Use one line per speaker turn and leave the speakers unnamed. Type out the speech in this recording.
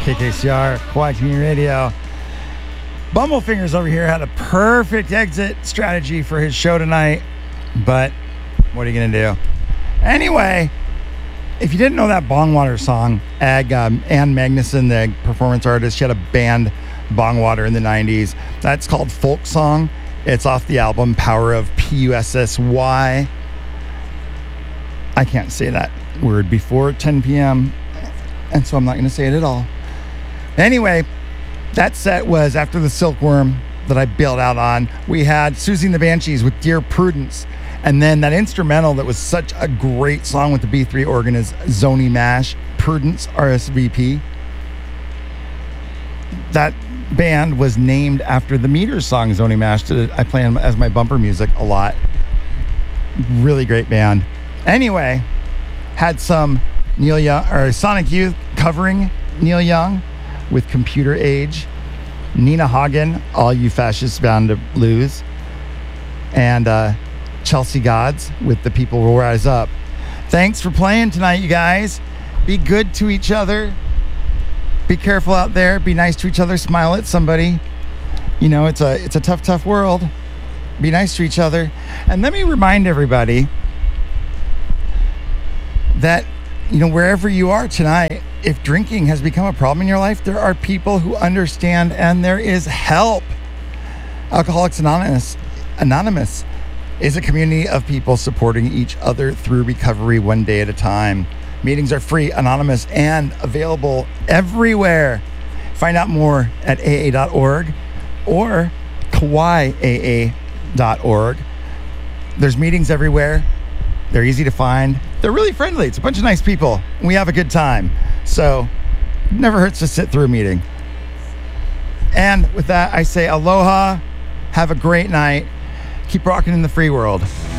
KKCR, Hawaii Community Radio. Bumblefingers over here had a perfect exit strategy for his show tonight, but what are you going to do? Anyway, if you didn't know that Bongwater song, Ann Magnuson, the performance artist, she had a band, Bongwater, in the 90s. That's called Folk Song. It's off the album Power of Pussy. I can't say that word before 10 p.m., and so I'm not going to say it at all. Anyway, that set was after the Silkworm that I bailed out on. We had Susie and the Banshees with Dear Prudence, and then that instrumental that was such a great song with the B3 organ is Zoni Mash, Prudence, RSVP. That band was named after the Meters song Zoni Mash. I play them as my bumper music a lot. Really great band. Anyway, had some Neil Young, or Sonic Youth covering Neil Young with Computer Age, Nina Hagen, All You Fascists Bound to Lose, and Chelsea Gods with The People Will Rise Up. Thanks for playing tonight, you guys. Be good to each other. Be careful out there. Be nice to each other. Smile at somebody. You know, it's a tough world. Be nice to each other. And let me remind everybody that, you know, wherever you are tonight, if drinking has become a problem in your life, there are people who understand, and there is help. Alcoholics Anonymous is a community of people supporting each other through recovery one day at a time. Meetings are free, anonymous, and available everywhere. Find out more at aa.org or kauaiaa.org. There's meetings everywhere. They're easy to find. They're really friendly. It's a bunch of nice people. We have a good time. So it never hurts to sit through a meeting. And with that, I say aloha. Have a great night. Keep rocking in the free world.